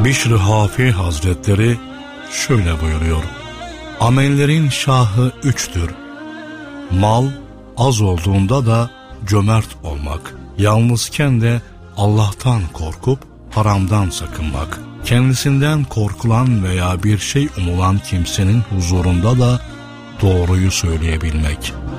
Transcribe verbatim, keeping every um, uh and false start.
Bişr-i Hafi Hazretleri şöyle buyuruyor: amellerin şahı üçtür. Mal az olduğunda da cömert olmak, yalnızken de Allah'tan korkup haramdan sakınmak, kendisinden korkulan veya bir şey umulan kimsenin huzurunda da doğruyu söyleyebilmek.